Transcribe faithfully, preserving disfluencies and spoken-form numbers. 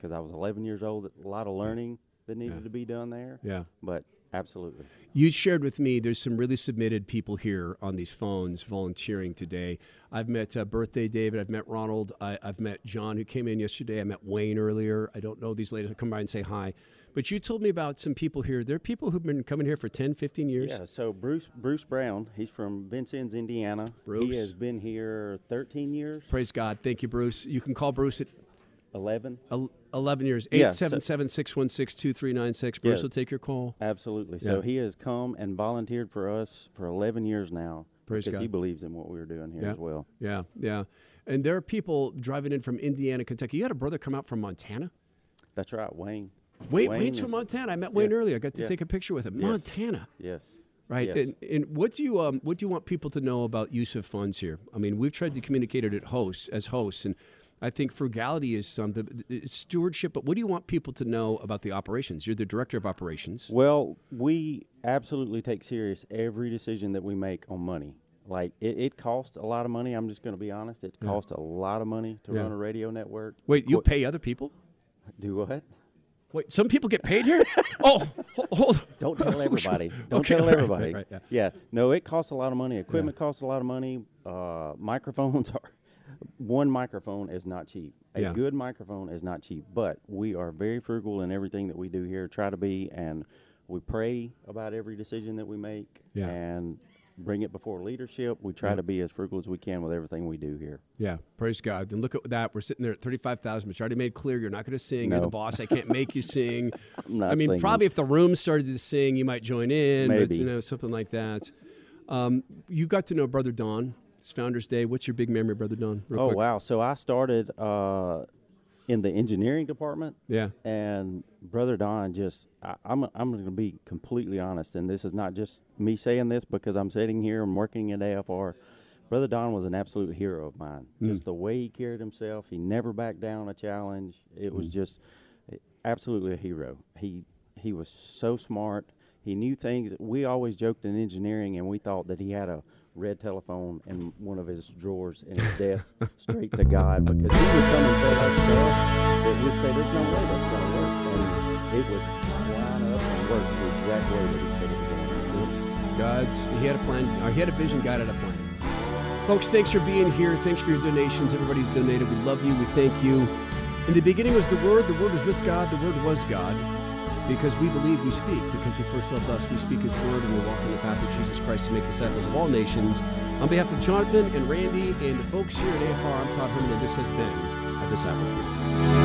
because I was eleven years old. A lot of learning that needed Yeah. to be done there. Yeah. But absolutely. You shared with me there's some really submitted people here on these phones volunteering today. I've met uh, Birthday David. I've met Ronald. I, I've met John, who came in yesterday. I met Wayne earlier. I don't know these ladies. I'll come by and say hi. But you told me about some people here. There are people who've been coming here for ten, fifteen years. Yeah, so Bruce Bruce Brown, he's from Vincennes, Indiana. Bruce. He has been here thirteen years. Praise God. Thank you, Bruce. You can call Bruce at eleven. eleven years. Yeah, eight seven seven, six one six, two three nine six. Bruce Yeah. will take your call. Absolutely. Yeah. So he has come and volunteered for us for eleven years now. Praise because God. he believes in what we're doing here Yeah. as well. Yeah, yeah. And there are people driving in from Indiana, Kentucky. You had a brother come out from Montana? That's right, Wayne. Wayne, Wayne Wayne's from is- Montana. I met Wayne Yeah. earlier. I got to Yeah. take a picture with him. Yes. Montana. Yes. Right. Yes. And, and what do you um what do you want people to know about use of funds here? I mean, we've tried to communicate it at hosts as hosts, and I think frugality is something, it's stewardship. But what do you want people to know about the operations? You're the director of operations. Well, we absolutely take serious every decision that we make on money. Like, it, it costs a lot of money. I'm just going to be honest. It Yeah. costs a lot of money to Yeah. run a radio network. Wait, you Qu- pay other people? Do what? Wait, some people get paid here? oh, ho- hold on. Don't tell everybody. Don't Okay, tell right, everybody. right, right, yeah. No, it costs a lot of money. Equipment costs a lot of money. Uh, microphones are. One microphone is not cheap. A Yeah. good microphone is not cheap. But we are very frugal in everything that we do here. Try to be, and we pray about every decision that we make. Yeah. And bring it before leadership. We try Yeah. to be as frugal as we can with everything we do here. Yeah, praise God. And look at that. We're sitting there at thirty-five thousand, but you already made clear you're not going to sing. You're the No. boss. I can't make you sing. I'm not I mean, singing. probably if the room started to sing, you might join in. But, Maybe. you know, something like that. Um, you got to know Brother Don. It's Founders Day. What's your big memory, Brother Don? Real Oh, quick. wow. So I started uh, in the engineering department. Yeah. And Brother Don just, I, I'm, I'm going to be completely honest, and this is not just me saying this because I'm sitting here and working at A F R. Brother Don was an absolute hero of mine. Mm. Just the way he carried himself, he never backed down a challenge. It was Mm. just absolutely a hero. He he was so smart. He knew things. We always joked in engineering, and we thought that he had a red telephone in one of his drawers in his desk straight to God, because he would come and tell us stuff that we'd say, there's no way that's going to work. And it would line up and work the exact way that he said it was going to. God's, he had a plan, or he had a vision, God had a plan. Folks, thanks for being here. Thanks for your donations. Everybody's donated. We love you. We thank you. In the beginning was the Word. The Word was with God. The Word was God. Because we believe, we speak. Because he first loved us, we speak his word, and we walk in the path of Jesus Christ to make disciples of all nations. On behalf of Jonathan and Randy and the folks here at A F R, I'm Todd Herman, and this has been a Disciples Week.